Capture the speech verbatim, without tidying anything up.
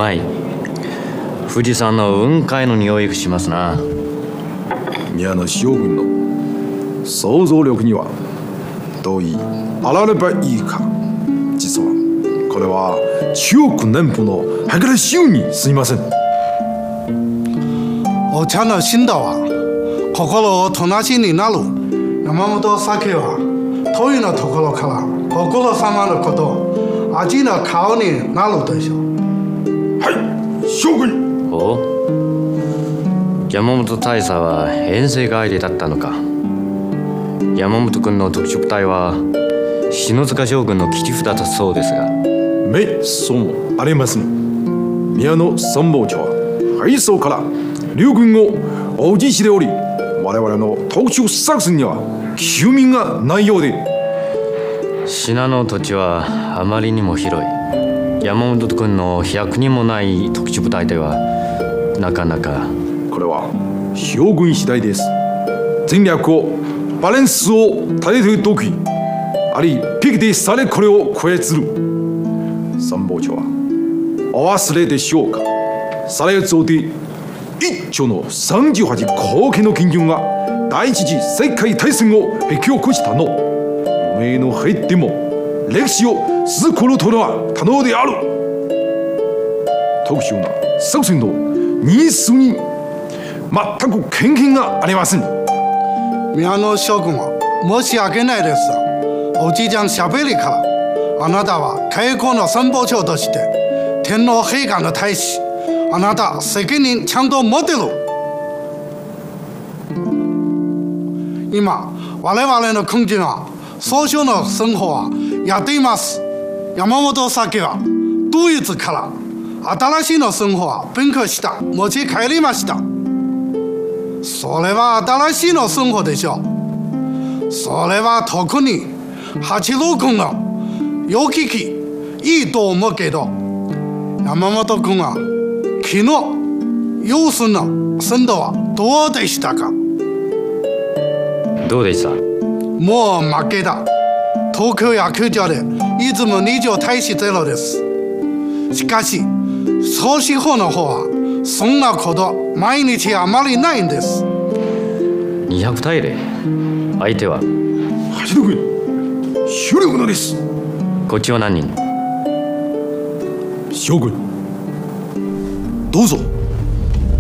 まい。富士山の雲海の匂いがしますな。 宮の将軍の想像力にはどう言いあらればいいか。実はこれは中国南部の計らしようにすみません。 お茶の新道は心を隣しになる山本酒は遠いのところからご苦労様のことを味の顔になるでしょう。 はい、将軍。 お山本大佐は遠征帰りだったのか。山本君の特殊部隊は篠塚将軍の切り札だそうですが。 めそうもありません。宮の参謀長は敗走から両軍を応じしており、我々の特殊作戦には休眠がないようで。 信濃土地はあまりにも広い。山本君のひゃくにんもない特殊部隊ではなかなか。 これは将軍次第です。戦略をバランスを立てている時ありピケでされこれを超えつる。参謀長はお忘れでしょうか。されつおで一丁のさんじゅうはち後家の金軍が第一次世界大戦を引き起こしたの。おめえの入っても歴史をすこるとは可能である。特殊な作戦のニーズに全く経験がありません。 宮野将軍は申し訳ないです。おじいちゃんしゃべりからあなたは開国の参謀長として天皇陛下の大使、あなた責任ちゃんと持ってる。今我々の空軍は総称の生活はやっています。山本酒はドイツから新しいの生活は勉強した持ち帰りました。それは新しいの生活でしょう。それは特に八郎君の良ききいいと思うけど、山本君は昨日様子の鮮度はどうでしたか。 どうでした。 もう負けだ。東京野球場でいつもにじょう対しゼロです。しかし総司法の方はそんなこと毎日あまりないんです。 にひゃくたいゼロ。相手は八郎軍主力のです。 こっちは何人。 将軍どうぞ。